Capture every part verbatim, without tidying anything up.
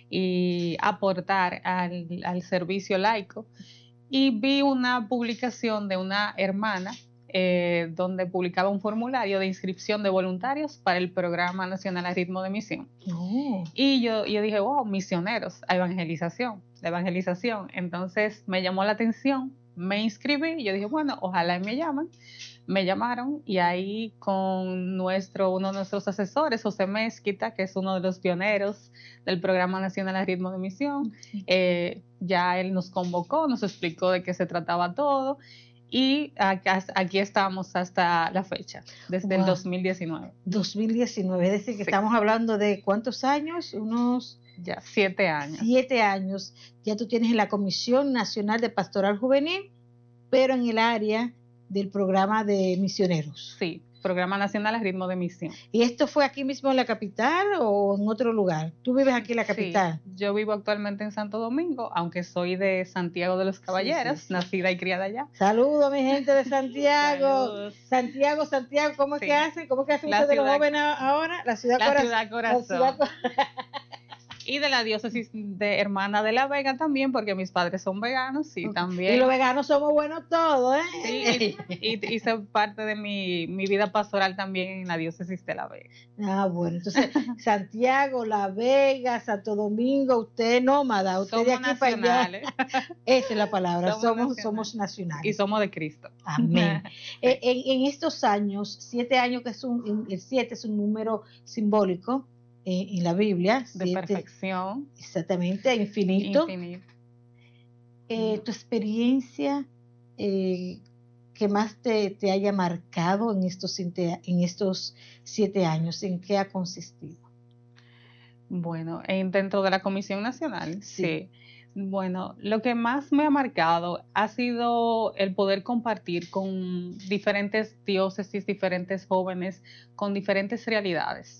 y aportar al, al servicio laico. Y vi una publicación de una hermana eh, donde publicaba un formulario de inscripción de voluntarios para el Programa Nacional a Ritmo de Misión. Oh. Y yo, yo dije, wow, misioneros, a evangelización, la evangelización. Entonces me llamó la atención, me inscribí y yo dije, bueno, ojalá me llamen. Me llamaron y ahí con nuestro, uno de nuestros asesores, José Mezquita, que es uno de los pioneros del Programa Nacional a Ritmo de Misión, eh, ya él nos convocó, nos explicó de qué se trataba todo y acá, aquí estamos hasta la fecha, desde wow. el dos mil diecinueve. dos mil diecinueve, es decir, que sí. Estamos hablando de ¿cuántos años? Unos... Ya, siete años. Siete años. Ya tú tienes en la Comisión Nacional de Pastoral Juvenil, pero en el área del programa de misioneros. Sí, Programa Nacional a Ritmo de Misión. ¿Y esto fue aquí mismo en la capital o en otro lugar? ¿Tú vives aquí en la capital? Sí, yo vivo actualmente en Santo Domingo, aunque soy de Santiago de los Caballeros, sí, sí, sí. nacida y criada allá. Saludos, mi gente de Santiago. Santiago, Santiago, ¿cómo es sí. que hacen? ¿Cómo es que hacen ustedes los jóvenes ahora? La ciudad, la corazón. ciudad corazón. La ciudad corazón. Y de la diócesis de Hermana de la Vega también, porque mis padres son veganos, sí, okay. también. Y los veganos somos buenos todos, ¿eh? Sí, y, y hice parte de mi, mi vida pastoral también en la diócesis de la Vega. Ah, bueno, entonces Santiago, La Vega, Santo Domingo, usted nómada, usted somos de aquí nacionales. para allá. Esa es la palabra, somos, somos, nacionales. somos nacionales. Y somos de Cristo. Amén. sí. en, en estos años, siete años, que es un, el siete es un número simbólico, en la Biblia. De siete, perfección. Exactamente, infinito. Infinito. Eh, tu experiencia eh, que más te, te haya marcado en estos, en estos siete años, ¿en qué ha consistido? Bueno, dentro de la Comisión Nacional, sí. sí. Bueno, lo que más me ha marcado ha sido el poder compartir con diferentes diócesis, diferentes jóvenes, con diferentes realidades.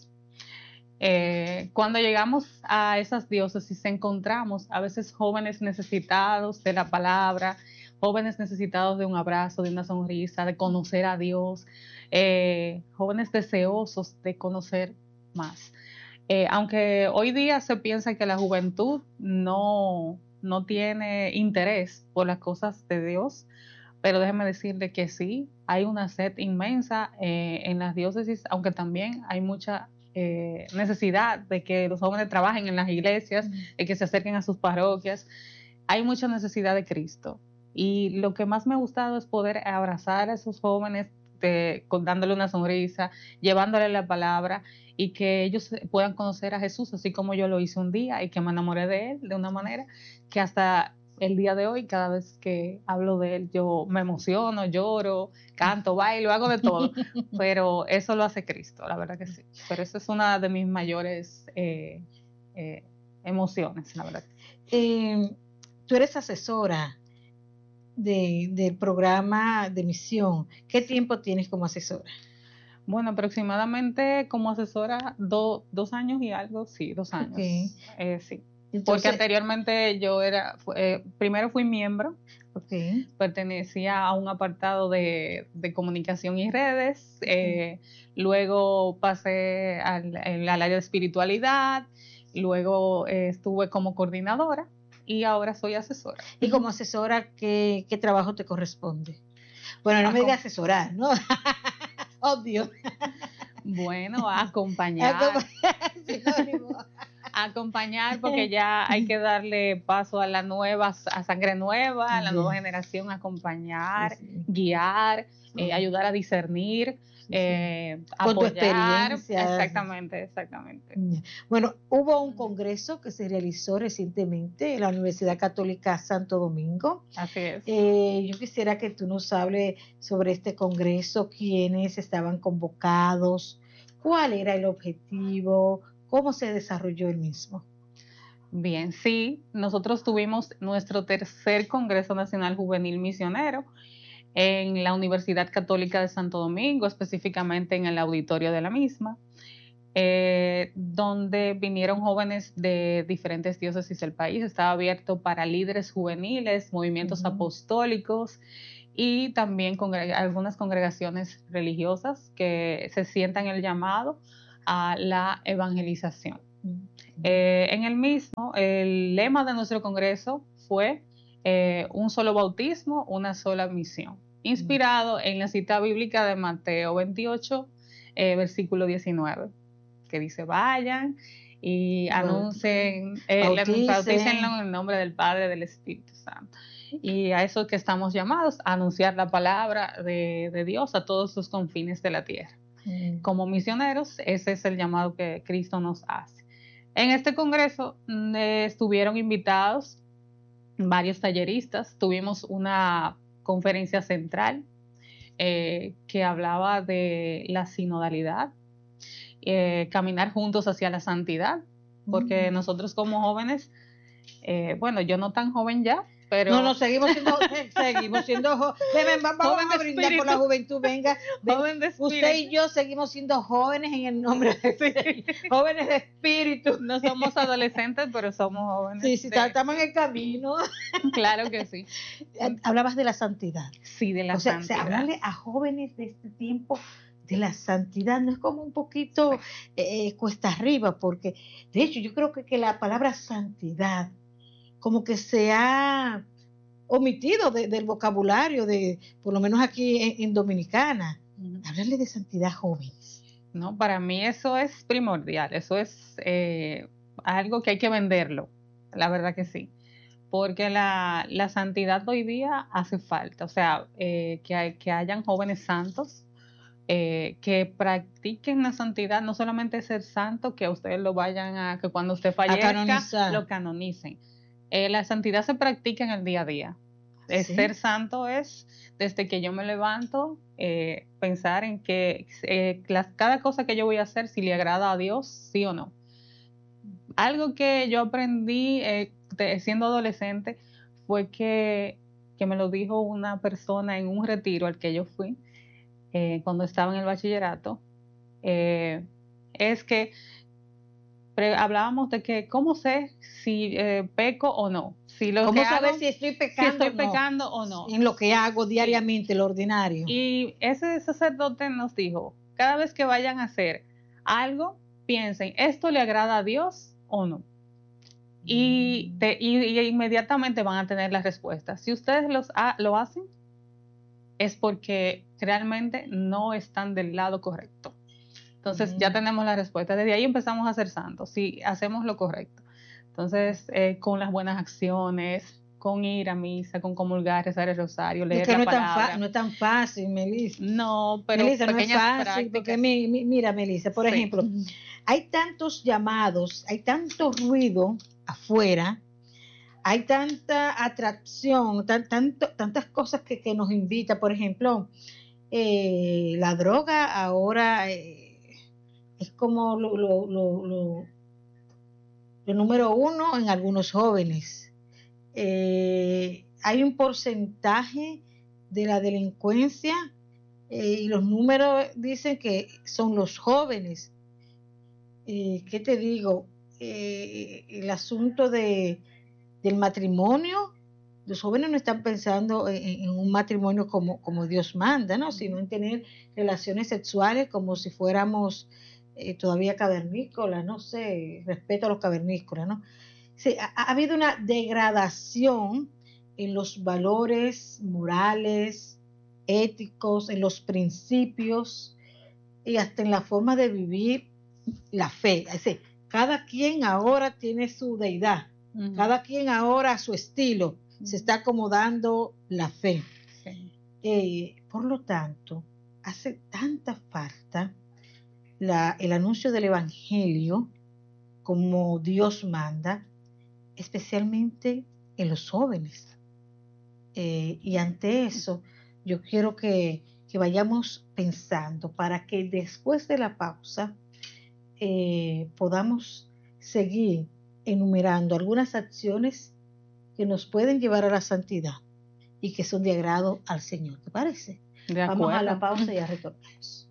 Eh, cuando llegamos a esas diócesis encontramos a veces jóvenes necesitados de la palabra, jóvenes necesitados de un abrazo, de una sonrisa, de conocer a Dios, eh, jóvenes deseosos de conocer más. Eh, aunque hoy día se piensa que la juventud no, no tiene interés por las cosas de Dios, pero déjeme decirle que sí, hay una sed inmensa eh, en las diócesis, aunque también hay mucha eh, necesidad de que los jóvenes trabajen en las iglesias, de que se acerquen a sus parroquias. Hay mucha necesidad de Cristo. Y lo que más me ha gustado es poder abrazar a esos jóvenes, de, con, dándole una sonrisa, llevándole la palabra y que ellos puedan conocer a Jesús, así como yo lo hice un día y que me enamoré de Él de una manera que hasta el día de hoy, cada vez que hablo de Él, yo me emociono, lloro, canto, bailo, hago de todo, pero eso lo hace Cristo, la verdad que sí. Pero esa es una de mis mayores eh, eh, emociones, la verdad. Eh, tú eres asesora de, del programa de misión. ¿Qué tiempo tienes como asesora? Bueno, aproximadamente como asesora do, dos años y algo, sí, dos años. Okay. Eh, sí. Entonces, porque anteriormente yo era, eh, primero fui miembro, okay. pertenecía a un apartado de, de comunicación y redes, okay. eh, luego pasé al, al área de espiritualidad, luego eh, estuve como coordinadora y ahora soy asesora. Y como asesora, ¿qué, qué trabajo te corresponde? Bueno, no me digas asesorar, ¿no? Obvio. Bueno, acompañar. Acompañar porque ya hay que darle paso a la nueva, a sangre nueva, a la nueva generación, acompañar, sí, sí. guiar, sí. eh, ayudar a discernir, sí, sí. Eh, Con apoyar. Tu experiencia. Exactamente, exactamente. Bueno, hubo un congreso que se realizó recientemente en la Universidad Católica Santo Domingo. Así es. Eh, yo quisiera que tú nos hables sobre este congreso, quiénes estaban convocados, cuál era el objetivo, cómo se desarrolló el mismo. Bien, sí, nosotros tuvimos nuestro tercer Congreso Nacional Juvenil Misionero en la Universidad Católica de Santo Domingo, específicamente en el auditorio de la misma, eh, donde vinieron jóvenes de diferentes diócesis del país. Estaba abierto para líderes juveniles, movimientos uh-huh. apostólicos y también congreg- algunas congregaciones religiosas que se sientan el llamado a la evangelización. Uh-huh. Eh, en el mismo, el lema de nuestro congreso fue eh, un solo bautismo, una sola misión, inspirado uh-huh. en la cita bíblica de Mateo veintiocho, eh, versículo diecinueve, que dice: vayan y anuncien, eh, bautícenlo en el nombre del Padre, del Espíritu Santo. Y a eso que estamos llamados, a anunciar la palabra de, de Dios a todos los confines de la tierra. Uh-huh. Como misioneros, ese es el llamado que Cristo nos hace. En este congreso eh, estuvieron invitados varios talleristas. Tuvimos una conferencia central eh, que hablaba de la sinodalidad, eh, caminar juntos hacia la santidad, porque uh-huh. nosotros como jóvenes, eh, bueno, yo no tan joven ya, pero... No, no, seguimos siendo, seguimos siendo jóvenes. Vamos joven a brindar espíritu. Por la juventud, venga. Joven de usted y yo seguimos siendo jóvenes en el nombre de sí. Jóvenes de espíritu. No somos adolescentes, pero somos jóvenes. Sí, sí, de... estamos en el camino. Claro que sí. Hablabas de la santidad. Sí, de la o sea, santidad. O sea, hablarle a jóvenes de este tiempo de la santidad no es como un poquito eh, cuesta arriba, porque de hecho yo creo que, que la palabra santidad como que se ha omitido de, del vocabulario, de por lo menos aquí en, en Dominicana. Uh-huh. Hablarle de santidad jóvenes. No, para mí eso es primordial, eso es eh, algo que hay que venderlo, la verdad que sí, porque la, la santidad hoy día hace falta, o sea, eh, que, hay, que hayan jóvenes santos, eh, que practiquen la santidad, no solamente ser santo, que a ustedes lo vayan a, que cuando usted fallezca, lo canonicen. Eh, la santidad se practica en el día a día. ¿Sí? Ser santo es, desde que yo me levanto, eh, pensar en que eh, las, cada cosa que yo voy a hacer, si le agrada a Dios, sí o no. Algo que yo aprendí eh, de, siendo adolescente fue que, que me lo dijo una persona en un retiro al que yo fui, eh, cuando estaba en el bachillerato, eh, es que Pero hablábamos de que cómo sé si eh, peco o no. Si lo ¿Cómo que saber hago, si estoy pecando, si estoy no? pecando o no? En lo que hago diariamente, sí. Lo ordinario. Y ese sacerdote nos dijo, cada vez que vayan a hacer algo, piensen, ¿esto le agrada a Dios o no? Y, te, y, y inmediatamente van a tener la respuesta. Si ustedes los ha, lo hacen, es porque realmente no están del lado correcto. Entonces mm. ya tenemos la respuesta. Desde ahí empezamos a ser santos, si hacemos lo correcto. Entonces, eh, con las buenas acciones, con ir a misa, con comulgar, rezar el rosario, leer es que la no palabra. Es tan no es tan fácil, Melissa. No, pero Melissa, no es fácil, prácticas. porque mi, mi, mira, Melissa, por sí. ejemplo, hay tantos llamados, hay tanto ruido afuera, hay tanta atracción, tan, tanto, tantas cosas que, que nos invita. Por ejemplo, eh, la droga ahora eh, es como lo, lo, lo, lo, lo número uno en algunos jóvenes. Eh, hay un porcentaje de la delincuencia eh, y los números dicen que son los jóvenes. Eh, ¿Qué te digo? Eh, el asunto de del matrimonio, los jóvenes no están pensando en, en un matrimonio como, como Dios manda, ¿no? Sino en tener relaciones sexuales como si fuéramos eh, todavía cavernícolas, no sé, respeto a los cavernícolas, ¿no? Sí, ha, ha habido una degradación en los valores morales, éticos, en los principios y hasta en la forma de vivir la fe. Es decir, cada quien ahora tiene su deidad. Uh-huh. Cada quien ahora a su estilo uh-huh. se está acomodando la fe. Sí. Eh, por lo tanto, hace tanta falta la, el anuncio del Evangelio como Dios manda, especialmente en los jóvenes. Eh, y ante eso, yo quiero que, que vayamos pensando para que después de la pausa eh, podamos seguir enumerando algunas acciones que nos pueden llevar a la santidad y que son de agrado al Señor. ¿Te parece? De acuerdo. Vamos a la pausa y ya retornamos.